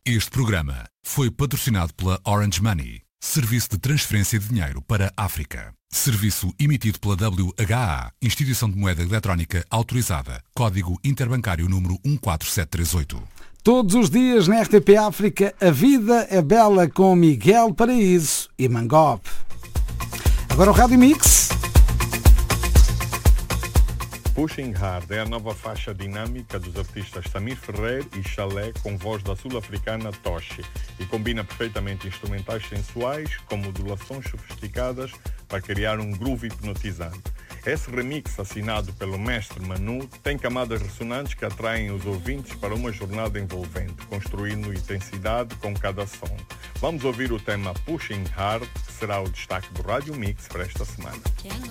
Este programa foi patrocinado pela Orange Money, serviço de transferência de dinheiro para a África. Serviço emitido pela WHA, instituição de moeda eletrónica autorizada. Código interbancário número 14738. Todos os dias na RTP África, a vida é bela com Miguel Paraíso e Mangop. Agora o Rádio Mix. Pushing Hard é a nova faixa dinâmica dos artistas Samir Ferrer e Chalé com voz da sul-africana Toshi e combina perfeitamente instrumentais sensuais com modulações sofisticadas para criar um groove hipnotizante. Esse remix assinado pelo mestre Manu tem camadas ressonantes que atraem os ouvintes para uma jornada envolvente, construindo intensidade com cada som. Vamos ouvir o tema Pushing Hard, que será o destaque do Rádio Mix para esta semana.